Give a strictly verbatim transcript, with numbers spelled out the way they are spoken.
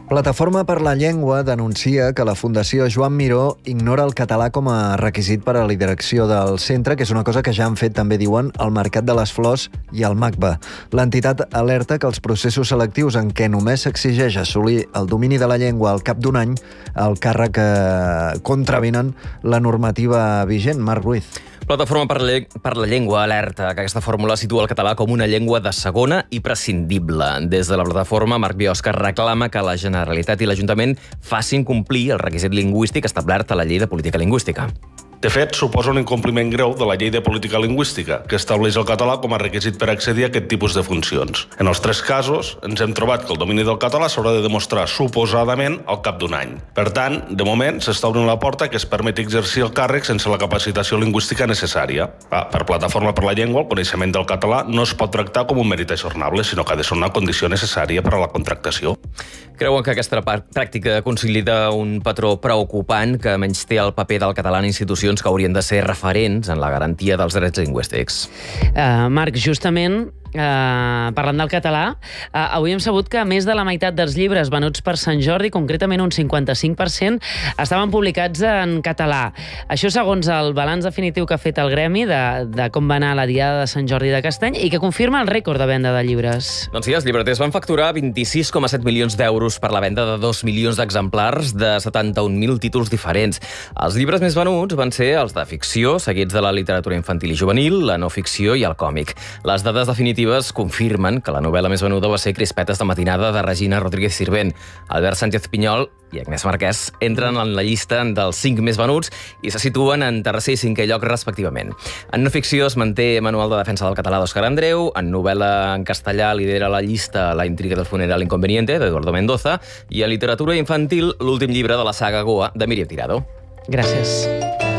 Plataforma per la Llengua denuncia que la Fundació Joan Miró ignora el català com a requisit per a la direcció del centre, que és una cosa que ja han fet, també diuen, al Mercat de les Flors i al MACBA. L'entitat alerta que els processos selectius en què només s'exigeix assolir el domini de la llengua al cap d'un any, el càrrec que contravenen la normativa vigent. Marc Ruiz. Plataforma per la, per la Llengua alerta que aquesta fórmula situa el català com una llengua de segona i prescindible. Des de la plataforma, Marc Biosca reclama que la Generalitat i l'Ajuntament facin complir el requisit lingüístic establert a la Llei de Política Lingüística. De fet, suposa un incompliment greu de la Llei de Política Lingüística, que estableix el català com a requisit per accedir a aquest tipus de funcions. En els tres casos, ens hem trobat que el domini del català s'haurà de demostrar suposadament al cap d'un any. Per tant, de moment, s'està obrint la porta que es permeti exercir el càrrec sense la capacitació lingüística necessària. Ah, per Plataforma per la Llengua, el coneixement del català no es pot tractar com un mèrit ajornable, sinó que ha de ser una condició necessària per a la contractació. Creuen que aquesta pràctica consolida un patró preocupant que menysté el paper del català en institucions que haurien de ser referents en la garantia dels drets lingüístics. Uh, Marc, justament, uh, parlant del català, uh, avui hem sabut que més de la meitat dels llibres venuts per Sant Jordi, concretament un cinquanta-cinc per cent, estaven publicats en català. Això segons el balanç definitiu que ha fet el gremi de, de com va anar la Diada de Sant Jordi de Castany i que confirma el rècord de venda de llibres. Doncs sí, els llibreters van facturar vint-i-sis coma set milions d'euros per la venda de dos milions d'exemplars de setanta-un mil títols diferents. Els llibres més venuts van ser els de ficció, seguits de la literatura infantil i juvenil, la no ficció i el còmic. Les dades definitives confirmen que la novel·la més venuda va ser Crispetes de matinada de Regina Rodríguez Sirvent. Albert Sánchez Pinyol i Agnès Marquès entren en la llista dels cinc més venuts i se situen en tercer i cinquè lloc respectivament. En no ficció es manté Manual de defensa del català d'Òscar Andreu, en novel·la en castellà lidera la llista La intriga del funeral inconveniente d'Eduardo Mendoza i en literatura infantil l'últim llibre de la saga Goa de Míriam Tirado. Gràcies.